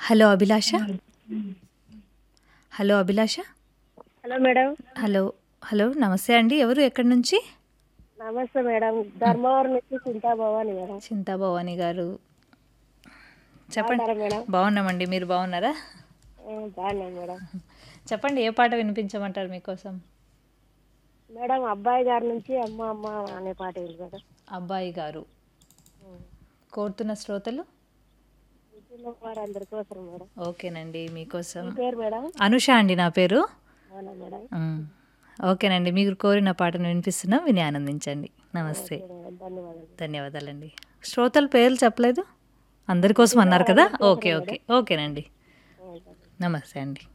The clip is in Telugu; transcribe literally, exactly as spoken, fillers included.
హలో అభిలాష. హలో అభిలాష. Hello madam. హలో హలో నమస్తే అండి. ఎవరు ఎక్కడి నుంచి? నమస్తే మేడం. ధర్మవరం నుంచి చింతా భవాని మేడం. చింతా భవాని గారు చెప్పండి. బాగున్నారా మేడం? బాగున్నామండి, మీరు బాగున్నారా? ఆ, బాగున్నాను మేడం. చెప్పండి, ఏ పాట వినిపించమంటారు మీకోసం? మేడం అబ్బాయి గారి నుంచి అమ్మ అమ్మ అనే పాట ఏంటి మేడం? అబ్బాయి గారు కోరుతున్న శ్రోతలు ఇంట్లో వారందరి కోసం మేడం. ఓకేనండి, మీకోసం. మీ పేరు మేడం? అనుష అండి నా పేరు. అవునా మేడం? మ్, ఓకేనండి, మీరు కోరిన పాటను వినిపిస్తున్నాం, విని ఆనందించండి. నమస్తే, ఓకే మేడం, ధన్యవాదాలు. ధన్యవాదాలండి. శ్రోతల పేర్లు చెప్పలేదు, అందరి కోసం ఇంట్లో అన్నారు కదా. వారందరి కోసం ఓకే మేడం. ఓకే ఓకేనండి, ఆ, ధన్యవాదాలు. నమస్తే అండి.